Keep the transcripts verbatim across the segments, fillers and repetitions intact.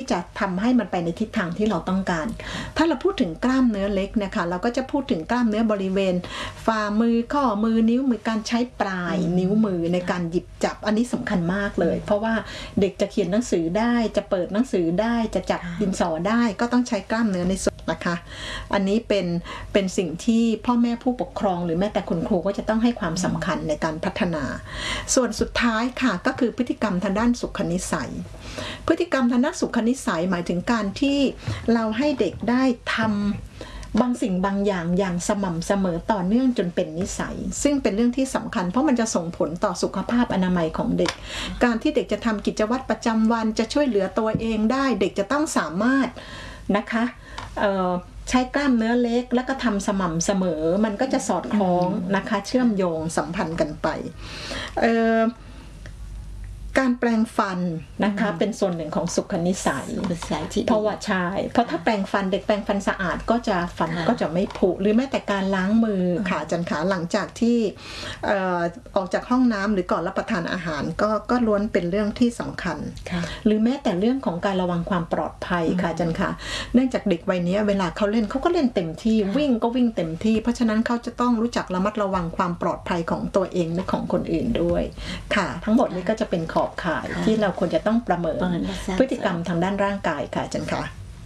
จะทำให้มันไปในทิศทางที่เราต้องการถ้าเราพูดถึงกล้ามเนื้อเล็กนะคะเราก็จะพูดถึงกล้ามเนื้อบริเวณฝ่ามือข้อมือนิ้วมือการใช้ปลายนิ้วมือในการหยิบจับอันนี้สำคัญมากเลยเพราะว่าเด็กจะเขียนหนังสือได้จะเปิดหนังสือได้จะจับดินสอได้ก็ต้องใช้กล้ามเนื้อในส่วนนะคะอันนี้เป็นเป็นสิ่งที่พ่อแม่ผู้ปกครองหรือแม้แต่คุณครูก็จะต้องให้ความสำคัญในการพัฒนาส่วนสุดท้ายค่ะก็คือพฤติกรรมทางด้านสุขนิสัยพฤติกรรมทางด้านสุขนิสัยหมายถึงการที่เราให้เด็กได้ทำบางสิ่งบางอย่างอย่างสม่ำเสมอต่อเนื่องจนเป็นนิสัยซึ่งเป็นเรื่องที่สำคัญเพราะมันจะส่งผลต่อสุขภาพอนามัยของเด็กการที่เด็กจะทำกิจวัตรประจำวันจะช่วยเหลือตัวเองได้เด็กจะต้องสามารถนะคะใช้กล้ามเนื้อเล็กแล้วก็ทำสม่ำเสมอมันก็จะสอดคล้องนะคะเชื่อมโยงสัมพันธ์กันไปการแปรงฟันนะคะเป็นส่วนหนึ่งของสุขนิสัยเพราะว่าใช่เพราะถ้าแปรงฟันเด็กแปรงฟันสะอาดก็จะฟันก็จะไม่ผุหรือแม้แต่การล้างมือค่ะจันขาหลังจากที่ออกจากห้องน้ำหรือก่อนรับประทานอาหารก็ก็ล้วนเป็นเรื่องที่สำคัญหรือแม้แต่เรื่องของการระวังความปลอดภัยค่ะจันขาเนื่องจากเด็กวัยนี้เวลาเขาเล่นเขาก็เล่นเต็มที่วิ่งก็วิ่งเต็มที่เพราะฉะนั้นเขาจะต้องรู้จักระมัดระวังความปลอดภัยของตัวเองและของคนอื่นด้วยค่ะทั้งหมดนี้ก็จะเป็นขอบข่ายที่เราควรจะต้องประเมินพฤติกรรมทางด้านร่างกายค่ะอาจารย์คะ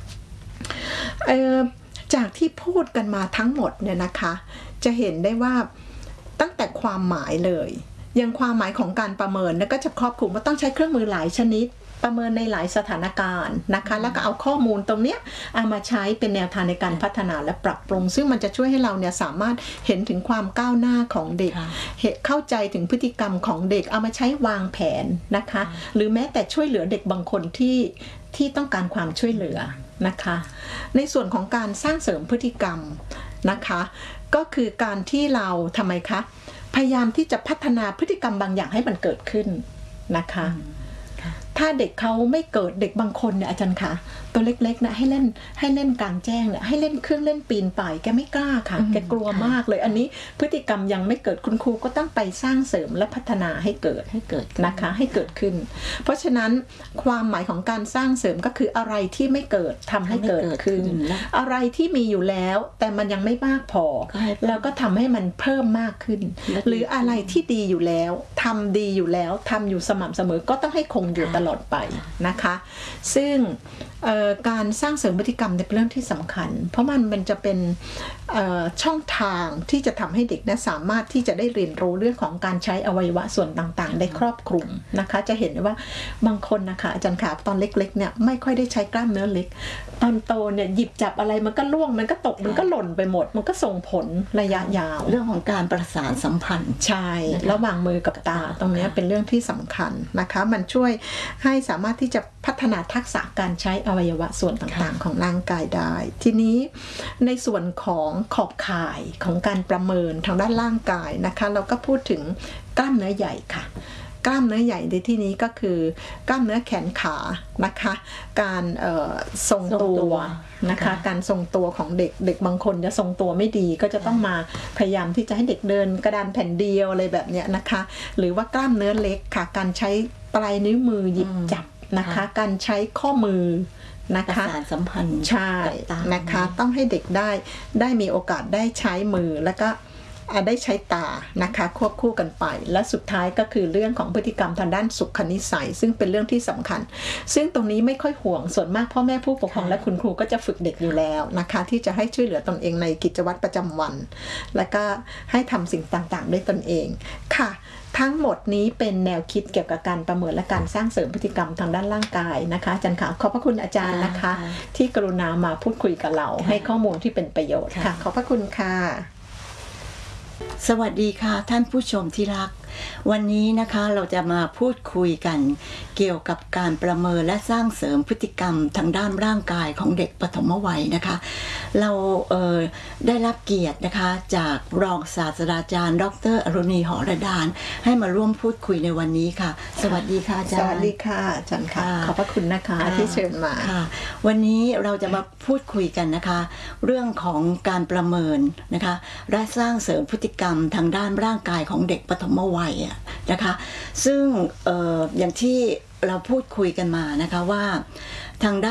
จากที่พูดกันมาทั้งหมดเนี่ยนะคะจะเห็นได้ว่าตั้งแต่ความหมายเลยยังความหมายของการประเมินก็จะครอบคลุมว่าต้องใช้เครื่องมือหลายชนิดประเมินในหลายสถานการณ์นะคะแล้วก็เอาข้อมูลตรงเนี้ยเอามาใช้เป็นแนวทางในการพัฒนาและปรับปรุงซึ่งมันจะช่วยให้เราเนี่ยสามารถเห็นถึงความก้าวหน้าของเด็กเข้าใจถึงพฤติกรรมของเด็กเอามาใช้วางแผนนะคะหรือแม้แต่ช่วยเหลือเด็กบางคนที่ที่ต้องการความช่วยเหลือนะคะในส่วนของการสร้างเสริมพฤติกรรมนะคะก็คือการที่เราทำไมคะพยายามที่จะพัฒนาพฤติกรรมบางอย่างให้มันเกิดขึ้นนะคะถ้าเด็กเขาไม่เกิดเด็กบางคนเนี่ยอาจารย์คะตัวเล็กๆนะให้เล่นให้เล่นกลางแจ้งเนี่ยให้เล่นเครื่องเล่นปีนป่ายแกไม่กล้าค่ะแกกลัวมากเลยอันนี้พฤติกรรมยังไม่เกิดคุณครูก็ต้องไปสร้างเสริมและพัฒนาให้เกิดให้เกิดนะคะให้เกิดขึ้นเพราะฉะนั้นความหมายของการสร้างเสริมก็คืออะไรที่ไม่เกิดทำให้เกิดขึ้นอะไรที่มีอยู่แล้วแต่มันยังไม่มากพอแล้วก็ทำให้มันเพิ่มมากขึ้นหรืออะไรที่ดีอยู่แล้วทำดีอยู่แล้วทำอยู่สม่ำเสมอก็ต้องให้คงอยู่ตลอดไปนะคะซึ่งการสร้างเสริมพฤติกรรมเป็นเรื่องที่สำคัญเพราะมันมันจะเป็นช่องทางที่จะทำให้เด็กนะสามารถที่จะได้เรียนรู้เรื่องของการใช้อวัยวะส่วนต่างๆได้ครอบคลุมนะคะจะเห็นว่าบางคนนะคะอาจารย์ขาตอนเล็กๆเนี่ยไม่ค่อยได้ใช้กล้ามเนื้อเล็กตอนโตเนี่ยหยิบจับอะไรมันก็ล่วงมันก็ตกมันก็หล่นไปหมดมันก็ส่งผลระยะยาวเรื่องของการประสานสัมพันธ์ใช่ระหว่างมือกับตาตรงนี้เป็นเรื่องที่สำคัญนะคะมันช่วยให้สามารถที่จะพัฒนาทักษะการใช้อวัยวะส่วนต่างๆของร่างกายได้ทีนี้ในส่วนของขอบข่ายของการประเมินทางด้านร่างกายนะคะเราก็พูดถึงกล้ามเนื้อใหญ่ค่ะกล้ามเนื้อใหญ่ในที่นี้ก็คือกล้ามเนื้อแขนขานะคะการทรงตัวนะคะการทรงตัวของเด็กเด็กบางคนจะทรงตัวไม่ดีก็จะต้องมาพยายามที่จะให้เด็กเดินกระดานแผ่นเดียวอะไรแบบนี้นะคะหรือว่ากล้ามเนื้อเล็กค่ะการใช้ปลายนิ้วมือหยิบจับนะคะการใช้ข้อมือนะคะประสานสัมพันธ์ใช่นะคะต้องให้เด็กได้ได้มีโอกาสได้ใช้มือแล้วก็ได้ใช้ตานะคะควบคู่กันไปและสุดท้ายก็คือเรื่องของพฤติกรรมทางด้านสุขนิสัยซึ่งเป็นเรื่องที่สำคัญซึ่งตรงนี้ไม่ค่อยห่วงส่วนมากพ่อแม่ผู้ปกครองและคุณครูก็จะฝึกเด็กอยู่แล้วนะคะที่จะให้ช่วยเหลือตนเองในกิจวัตรประจำวันและก็ให้ทำสิ่งต่างๆด้วยตนเองค่ะทั้งหมดนี้เป็นแนวคิดเกี่ยวกับการประเมินและการสร้างเสริมพฤติกรรมทางด้านร่างกายนะคะอาจารย์ค่ะขอบพระคุณอาจารย์นะคะที่กรุณามาพูดคุยกับเราให้ข้อมูลที่เป็นประโยชน์ค่ะขอบพระคุณค่ะสวัสดีค่ะท่านผู้ชมที่รักวันนี้นะคะเราจะมาพูดคุยกันเกี่ยวกับการประเมินและสร้างเสริมพฤติกรรมทางด้านร่างกายของเด็กปฐมวัยนะคะเราเอ่อได้รับเกียรตินะคะจากรองศาสตราจารย์ดร.อรุณีหอระดานให้มาร่วมพูดคุยในวันนี้ค่ะสวัสดีค่ะอาจารย์สวัสดีค่ะอาจารย์ค่ะขอบพระคุณนะคะที่เชิญมาค่ะวันนี้เราจะมาพูดคุยกันนะคะเรื่องของการประเมินนะคะและสร้างเสริมพฤติกรรมทางด้านร่างกายของเด็กปฐมวัยนะคะซึ่ง เอ่อ อย่างที่เราพูดคุยกันมานะคะว่าทางด้าน